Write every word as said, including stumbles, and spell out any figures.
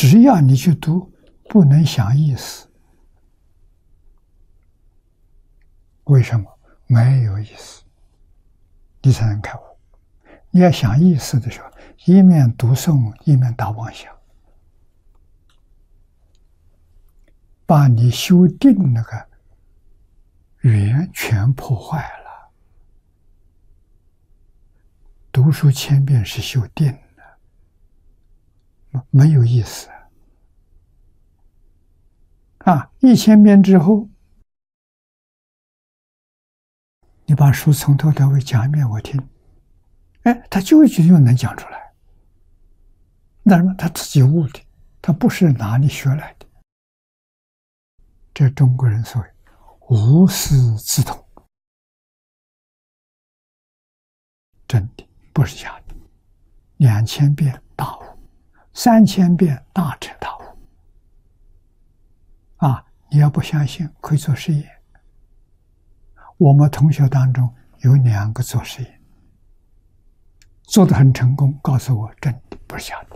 只要你去读，不能想意思。为什么？没有意思，你才能开悟。你要想意思的时候，一面读诵，一面打妄想，把你修定那个缘全破坏了。读书千遍是修定的，没有意思啊！一千遍之后，你把书从头到尾讲一遍我听，哎，他就一句就能讲出来。那什么？他自己悟的，他不是哪里学来的。这中国人所谓无师自通，真的不是假的。两千遍大悟，三千遍大彻大悟。啊，你要不相信，可以做实验。我们同学当中有两个做实验，做得很成功，告诉我真的不是假的。